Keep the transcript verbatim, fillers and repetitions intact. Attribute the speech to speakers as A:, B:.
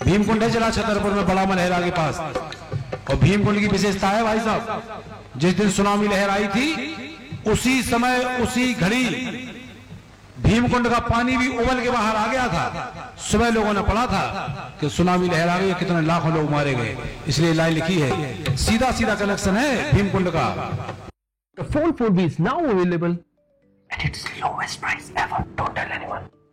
A: भीमकुंड है जिला छतरपुर में, बड़ा मलहरा के पास। और भीमकुंड की विशेषता है भाई साहब, जिस दिन सुनामी लहर आई थी उसी समय उसी घड़ी भीमकुंड का पानी भी उबल के बाहर आ गया था। सुबह लोगों ने पढ़ा था कि सुनामी लहर आ गई, कितने लाखों लोग मारे गए, इसलिए लाइन लिखी है। सीधा सीधा कनेक्शन है भीमकुंड का।
B: The phone four B is now available at its lowest price ever. Don't tell anyone.